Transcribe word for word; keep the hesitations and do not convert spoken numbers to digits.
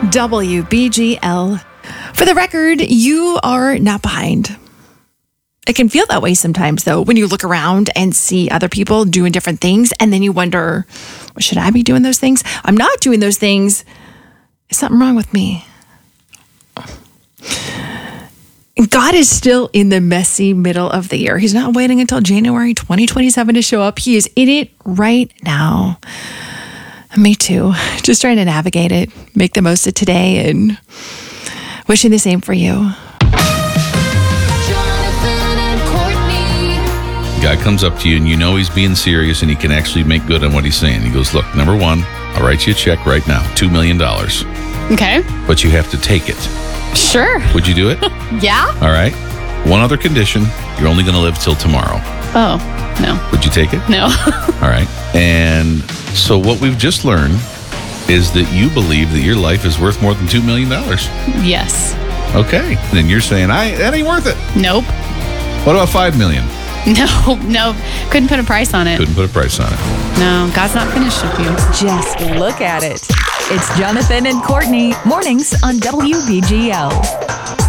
W B G L. For the record, you are not behind. It can feel that way sometimes, though, when you look around and see other people doing different things, and then you wonder, well, should I be doing those things? I'm not doing those things. Is something wrong with me? God is still in the messy middle of the year. He's not waiting until January twenty twenty-seven to show up. He is in it right now. Me too. Just trying to navigate it, make the most of today, and wishing the same for you. Guy comes up to you and you know he's being serious and he can actually make good on what he's saying. He goes, look, number one, I'll write you a check right now, two million dollars. Okay. But you have to take it. Sure. Would you do it? Yeah. All right. One other condition, you're only going to live till tomorrow. Oh, no. Would you take it? No. All right. And so what we've just learned is that you believe that your life is worth more than two million dollars. Yes. Okay. Then you're saying, I that ain't worth it. Nope. What about five million dollars? No, no. Couldn't put a price on it. Couldn't put a price on it. No, God's not finished with you. Just look at it. It's Jonathan and Courtney, mornings on W B G L.